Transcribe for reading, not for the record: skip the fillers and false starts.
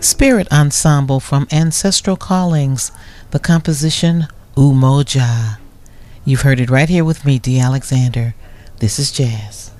Spirit Ensemble from Ancestral Callings, the composition Umoja. You've heard it right here with me, D. Alexander. This is jazz.